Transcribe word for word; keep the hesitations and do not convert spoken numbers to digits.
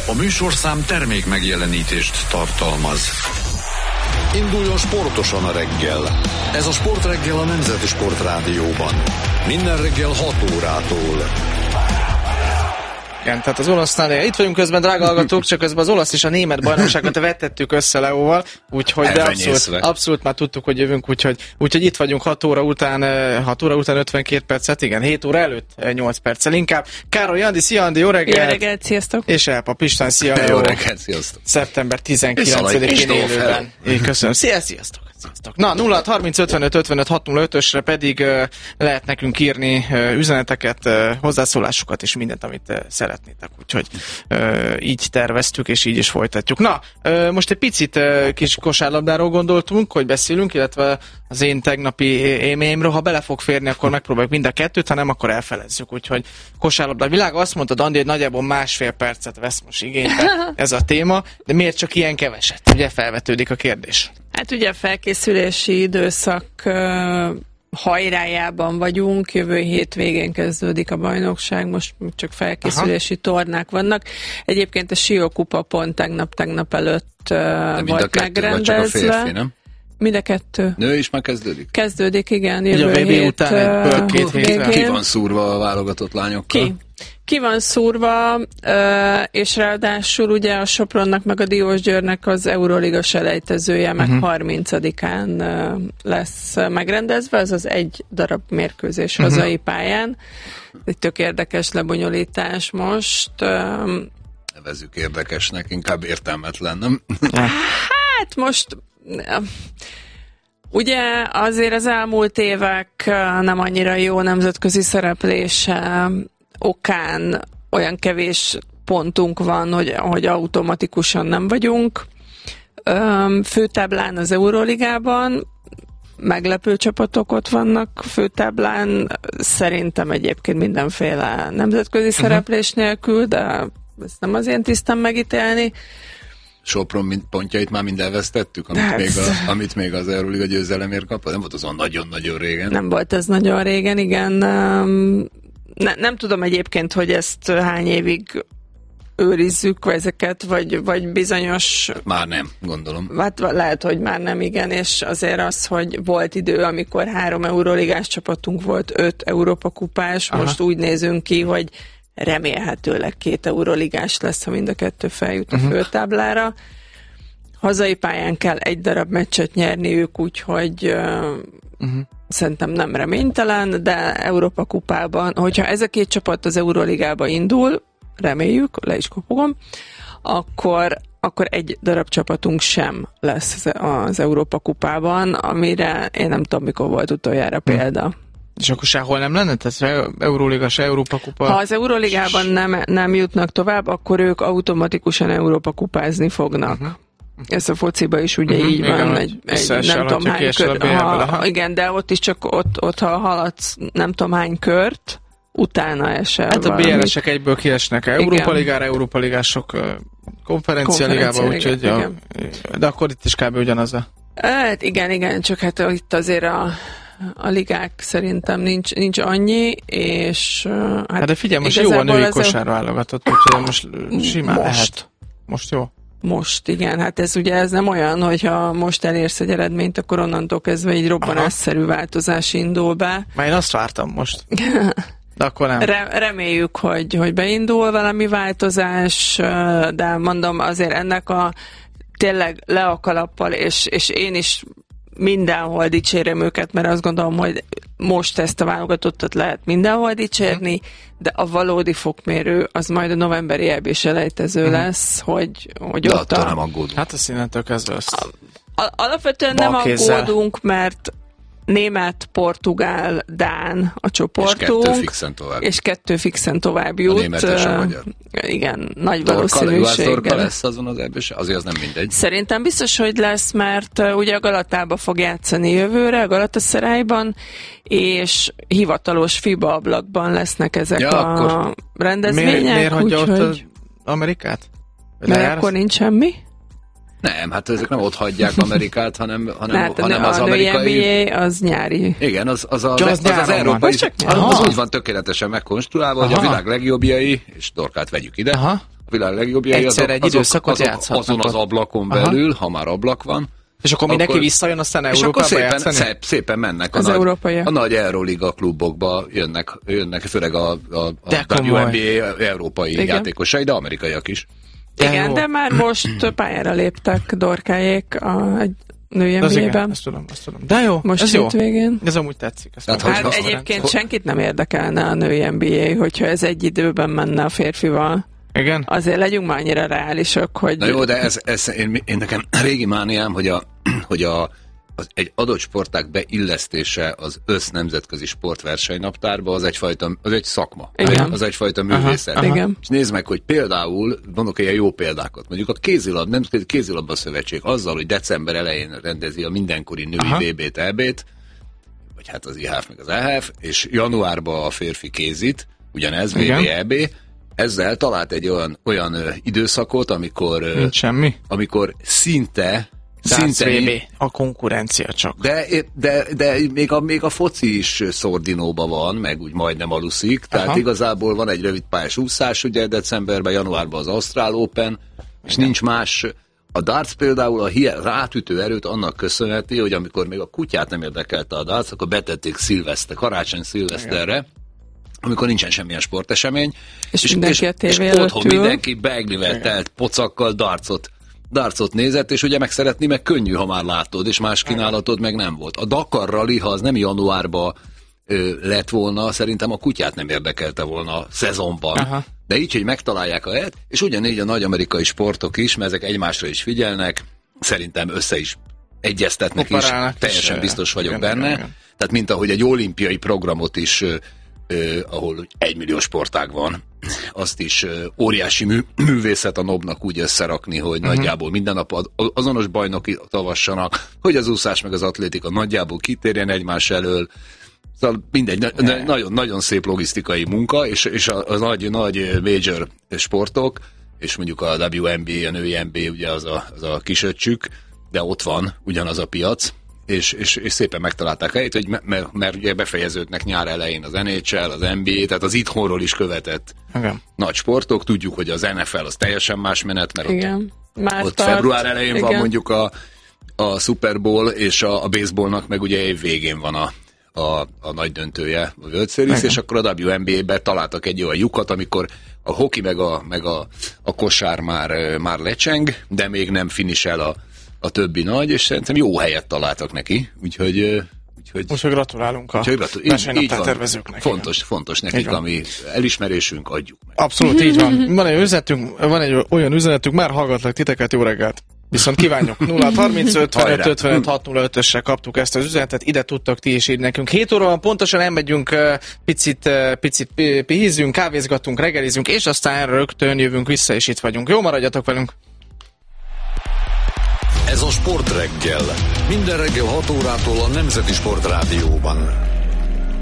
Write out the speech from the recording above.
A műsorszám termék megjelenítést tartalmaz. Induljon sportosan a reggel. Ez a Sportreggel a Nemzeti Sportrádióban. Minden reggel hat órától. Igen, tehát az olasznál, itt vagyunk közben, drága hallgatók, csak közben az olasz és a német bajnokságot vettettük össze Leóval, úgyhogy de abszolút, abszolút már tudtuk, hogy jövünk, úgyhogy, úgyhogy itt vagyunk hat óra után, hat óra után ötvenkét percet, igen, hét óra előtt nyolc perccel inkább. Károly Andi, szia Andi, jó reggelt! Jó reggelt, sziasztok! És Elpa Pistán, szia Leó! Jó reggelt, sziasztok! Szeptember tizenkilencedikén élőben. Én köszönöm, szia, sziasztok! Sziasztok. Na, nulla hat harminc ötvenöt ötvenöt hat nulla ötösre pedig uh, lehet nekünk írni uh, üzeneteket, uh, hozzászólásokat és mindent, amit uh, szeretnétek. Úgyhogy uh, így terveztük, és így is folytatjuk. Na, uh, most egy picit uh, kis kosárlabdáról gondoltunk, hogy beszélünk, illetve az én tegnapi élményemről. Ha bele fog férni, akkor megpróbáljuk mind a kettőt, ha nem, akkor elfelezzük. Úgyhogy kosárlabda világ, azt mondta Andi, hogy nagyjából másfél percet vesz most igénybe ez a téma, de miért csak ilyen keveset? Ugye felvetődik a kérdés. Hát ugye a felkészülési időszak uh, hajrájában vagyunk, jövő hét végén kezdődik a bajnokság, most csak felkészülési Aha. tornák vannak. Egyébként a Siókupa pont tegnap-tegnap előtt uh, volt megrendezve. Csak a férfi, nem? Mind a kettő. Nő is már kezdődik? Kezdődik, igen. Jövő ugye a hét után egy két hétre. Ki van szúrva a válogatott lányokkal? Ki? Ki van szúrva, és ráadásul ugye a Sopronnak meg a Diósgyőrnek az Euróliga selejtezője meg uh-huh. harmincadikán lesz megrendezve, ez az egy darab mérkőzés uh-huh. hazai pályán. Egy tök érdekes lebonyolítás most. Nevezzük érdekesnek, inkább értelmetlen, nem? Hát most... Ugye azért az elmúlt évek nem annyira jó nemzetközi szereplése okán olyan kevés pontunk van, hogy, hogy automatikusan nem vagyunk. Főtáblán az Euróligában meglepő csapatok ott vannak főtáblán, szerintem egyébként mindenféle nemzetközi uh-huh. szereplés nélkül, de ezt nem az én tisztem megítélni. Sopron pontjait már mind elvesztettük, amit, még, a, amit még az Euróliga győzelemért kapott? Nem volt azon nagyon-nagyon régen. Nem volt ez nagyon régen, igen. Ne, nem tudom egyébként, hogy ezt hány évig őrizzük ezeket, vagy, vagy bizonyos... Már nem, gondolom. Hát lehet, hogy már nem, igen, és azért az, hogy volt idő, amikor három euróligás csapatunk volt, öt Európa kupás, Aha. most úgy nézünk ki, hogy remélhetőleg két euróligás lesz, ha mind a kettő feljut uh-huh. a főtáblára. Hazai pályán kell egy darab meccset nyerniük, úgyhogy uh, uh-huh. szerintem nem reménytelen, de Európa kupában, hogyha ez a két csapat az Euróligába indul, reméljük, le is kopogom, akkor, akkor egy darab csapatunk sem lesz az Európa kupában, amire én nem tudom, mikor volt utoljára példa. Uh-huh. És akkor sehol nem lenne? Tehát Euróliga, se Európa kupa? Ha az Euróligában nem, nem jutnak tovább, akkor ők automatikusan Európa kupázni fognak. Uh-huh. Ez a fociba is ugye uh-huh. így igen, van, egy, egy nem tudom hány kör. Ha, igen, de ott is csak ott, ott ha haladsz nem tudom hány kört, utána esel. Hát a bé el esek egyből kiesnek Európa Ligára, Európa Ligások Konferencia Ligába, úgyhogy ja, de akkor itt is kb. Ugyanaz a... Hát igen, igen, csak hát itt azért a a ligák szerintem nincs, nincs annyi, és... Hát, hát de figyelj, most jó a női kosárválogatott, úgyhogy most simán most. lehet. Most jó? Most, igen. Hát ez ugye ez nem olyan, hogyha most elérsz egy eredményt, akkor onnantól kezdve egy robbanásszerű változás indul be. Már én azt vártam most. De akkor nem. Re- reméljük, hogy, hogy beindul valami változás, de mondom azért ennek a tényleg le a kalappal, és, és én is mindenhol dicsérem őket, mert azt gondolom, hogy most ezt a válogatottat lehet mindenhol dicsérni, de a valódi fokmérő az majd a novemberi é bé selejtező uh-huh. lesz, hogy, hogy de ott a... nem aggódunk. Hát a színetől kezdve azt... Alapvetően nem aggódunk, mert német, portugál, dán a csoportunk. És kettő fixen tovább. És kettő fixen tovább jut. A német és a magyar. Igen, nagy valószínűséggel. Dorka lesz azon az ebből, azért az nem mindegy. Szerintem biztos, hogy lesz, mert ugye a Galatába fog játszani jövőre, a Galatasarályban, és hivatalos FIBA ablakban lesznek ezek ja, a akkor... rendezvények. Miért, miért hagyja úgy, ott hogy... az Amerikát? Mert akkor nincs semmi. Nem, hát ezek nem ott hagyják Amerikát, hanem, hanem, hát, hanem a az amerikai... en bé á az nyári. Igen, az az, az, az, az, az, az európai... Az, az úgy van tökéletesen megkonstruálva, hogy a világ legjobbjai, és Dorkát vegyük ide, Aha. a világ legjobbjai egyszer azok, egy időszakot azok, játszhatnak azon az ablakon belül, ha már ablak van. És akkor mindenki akkor, visszajön, aztán Európába játszani? És akkor szépen, szépen mennek a az nagy, a nagy Euroliga klubokba, jönnek, jönnek főleg a, a, a dupla vé en bé európai igen. játékosai, de amerikaiak is. Igen, de már most pályára léptek Dorkáék a egy női en bé á-ben. Ezt tudom, ezt tudom. De jó, most ez jó. Végén. Ez amúgy tetszik. Hát, hát hogy egyébként ha... senkit nem érdekelne a női en bé á, hogyha ez egy időben menne a férfival. Igen? Azért legyünk már annyira reálisak, hogy... Na jó, de ez, ez én, én nekem régi mániám, hogy, a, hogy a, az egy adott sportág beillesztése az össznemzetközi sportversenynaptárba, az egyfajta, az egy szakma. Igen. Az egyfajta művészet. Aha, aha. És nézd meg, hogy például, mondok ilyen jó példákat, mondjuk a kézilabda, nemzetközi kézilabda szövetség azzal, hogy december elején rendezi a mindenkori női vé bét, é bét, vagy hát az i há ef meg az é há ef, és januárban a férfi kézit, ugyanez vé bé, é bé, ezzel talált egy olyan, olyan ö, időszakot, amikor, ö, semmi. amikor szinte, szinte vé bé, a konkurencia csak. De, de, de még, a, még a foci is szordinóba van, meg úgy majdnem aluszik, tehát aha. igazából van egy rövid pályás úszás, ugye decemberben, januárban az Ausztrál Open, és igen. nincs más. A darts például a hiá, rátütő erőt annak köszönheti, hogy amikor még a kutyát nem érdekelte a darts, akkor betették szilveszter, karácsony szilveszterre, amikor nincsen semmilyen sportesemény, és, és, mindenki és, és otthon mindenki beglivel telt pocakkal dartsot, dartsot nézett, és ugye megszeretni meg könnyű, ha már látod, és más kínálatod meg nem volt. A Dakar Rally, ha az nem januárban ö, lett volna, szerintem a kutyát nem érdekelte volna a szezonban. Aha. De így, hogy megtalálják a helyet, és ugyanígy a nagy amerikai sportok is, mert ezek egymásra is figyelnek, szerintem össze is egyeztetnek is, teljesen is, biztos vagyok igen, benne. Igen. Tehát mint ahogy egy olimpiai programot is Uh, ahol egymillió sportág van, azt is uh, óriási mű, művészet a nobnak úgy összerakni, hogy uh-huh. nagyjából minden nap azonos bajnoki tavassanak, hogy az úszás meg az atlétika nagyjából kitérjen egymás elől. Szóval mindegy, na, na, nagyon, nagyon szép logisztikai munka, és, és a, a nagy, nagy major sportok, és mondjuk a dupla vé en bé, a női en bé, ugye az a, az a kisöccsük, de ott van ugyanaz a piac, És, és, és szépen megtalálták helyét, hogy mert, mert, mert ugye befejeződnek nyár elején az en há el, az en bé á, tehát az itthonról is követett igen. nagy sportok. Tudjuk, hogy az en ef el az teljesen más menet, mert igen. ott, ott február elején igen. van mondjuk a, a Super Bowl, és a, a baseballnak meg ugye év végén van a, a, a nagy döntője, a World Series, igen. és akkor a dupla vé en bé-ben találtak egy olyan lyukat, amikor a hoki meg a, meg a, a kosár már, már lecseng, de még nem finisel a a többi nagy, és szerintem jó helyet találtak neki, úgyhogy... úgyhogy Most gratulálunk a versenynaptár tervezőknek. Fontos, igen. fontos nekik, ami elismerésünk, adjuk meg. Abszolút, így van. Van egy üzenetünk, van egy olyan üzenetünk, már hallgatlak titeket, jó reggelt. Viszont kívánjuk. nulla harminc ötvenöt ötvenöt hat nulla ötösre kaptuk ezt az üzenetet, ide tudtak ti is írni nekünk. hét óra van, pontosan elmegyünk, picit, picit pihízünk, kávézgatunk, reggelizünk, és aztán rögtön jövünk vissza, és itt vagyunk. Jó, maradjatok velünk! Ez a Sportreggel. Minden reggel hat órától a Nemzeti Sportrádióban.